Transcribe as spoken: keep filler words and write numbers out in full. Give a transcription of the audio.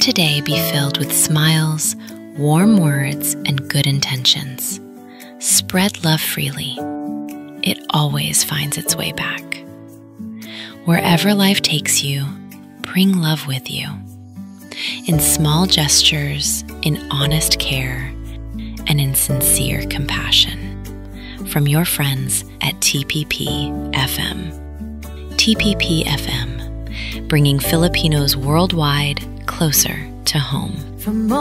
today be filled with smiles, warm words, and good intentions. Spread love freely. It always finds its way back. Wherever life takes you, bring love with you. In small gestures, in honest care, and in sincere compassion. From your friends at T P P F M. T P P F M, bringing Filipinos worldwide closer to home. From